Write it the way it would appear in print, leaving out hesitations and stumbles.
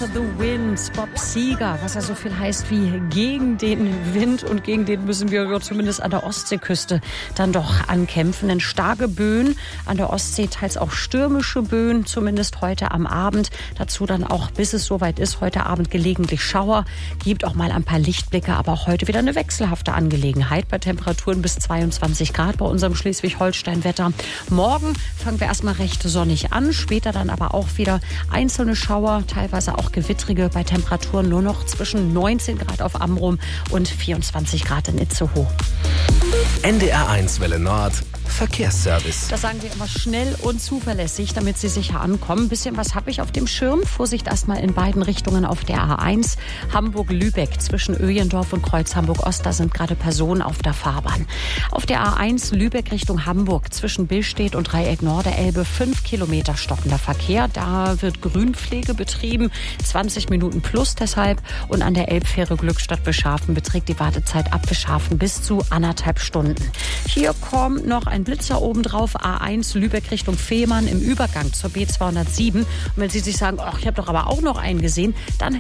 the Wind, Bob Seger, was ja so viel heißt wie gegen den Wind, und gegen den müssen wir zumindest an der Ostseeküste dann doch ankämpfen. Denn starke Böen an der Ostsee, teils auch stürmische Böen, zumindest heute am Abend. Dazu dann auch, bis es soweit ist, heute Abend gelegentlich Schauer, gibt auch mal ein paar Lichtblicke, aber auch heute wieder eine wechselhafte Angelegenheit bei Temperaturen bis 22 Grad bei unserem Schleswig-Holstein-Wetter. Morgen fangen wir erstmal recht sonnig an, später dann aber auch wieder einzelne Schauer, teilweise auch gewittrige, bei Temperaturen nur noch zwischen 19 Grad auf Amrum und 24 Grad in Itzehoe. NDR1 Welle Nord, Verkehrsservice. Das sagen wir immer schnell und zuverlässig, damit Sie sicher ankommen. Ein bisschen was habe ich auf dem Schirm. Vorsicht erstmal in beiden Richtungen auf der A1. Hamburg-Lübeck zwischen Öjendorf und Kreuz Hamburg-Ost, da sind gerade Personen auf der Fahrbahn. Auf der A1 Lübeck Richtung Hamburg zwischen Billstedt und Dreieck Norderelbe 5 Kilometer stockender Verkehr. Da wird Grünpflege betrieben, 20 Minuten plus deshalb. Und an der Elbfähre Glückstadt-Bescharfen beträgt die Wartezeit ab Bescharfen bis zu 1,5 Stunden. Hier kommt noch ein Blitzer obendrauf, A1 Lübeck Richtung Fehmarn im Übergang zur B207. Und wenn Sie sich sagen, ach, ich habe doch aber auch noch einen gesehen, dann